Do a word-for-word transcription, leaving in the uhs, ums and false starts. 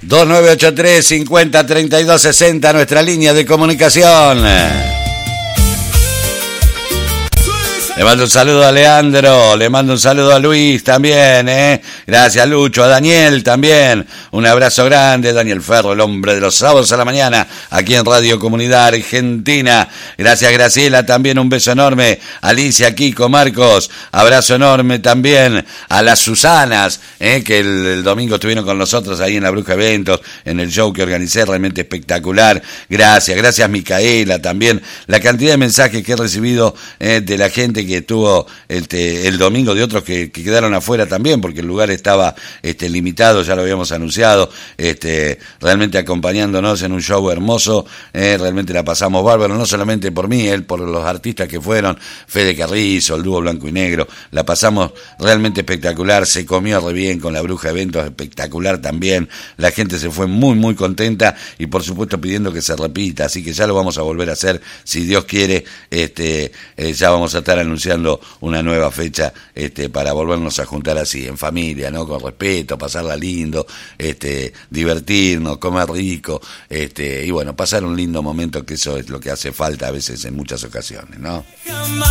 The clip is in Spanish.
dos nueve ocho tres, cincuenta, treinta y dos, sesenta, nuestra línea de comunicación. Le mando un saludo a Leandro, le mando un saludo a Luis también, ¿eh? Gracias, Lucho, a Daniel también. Un abrazo grande, Daniel Ferro, el hombre de los sábados a la mañana, aquí en Radio Comunidad Argentina. Gracias, Graciela, también un beso enorme. Alicia, Kiko, Marcos, abrazo enorme también a las Susanas, ¿eh? Que el, el domingo estuvieron con nosotros ahí en la Bruja Eventos, en el show que organicé, realmente espectacular. Gracias, gracias Micaela también. La cantidad de mensajes que he recibido eh, de la gente que estuvo este, el domingo, de otros que, que quedaron afuera también, porque el lugar estaba este, limitado, ya lo habíamos anunciado, este, realmente acompañándonos en un show hermoso, eh, realmente la pasamos bárbaro, no solamente por mí, él, por los artistas que fueron, Fede Carrizo, el dúo Blanco y Negro, la pasamos realmente espectacular, se comió re bien con la Bruja Eventos, espectacular también, la gente se fue muy muy contenta y por supuesto pidiendo que se repita, así que ya lo vamos a volver a hacer, si Dios quiere, este, eh, ya vamos a estar anunciando anunciando una nueva fecha este, para volvernos a juntar así, en familia, ¿no? Con respeto, pasarla lindo, este, divertirnos, comer rico, este, y bueno, pasar un lindo momento, que eso es lo que hace falta a veces en muchas ocasiones, ¿no?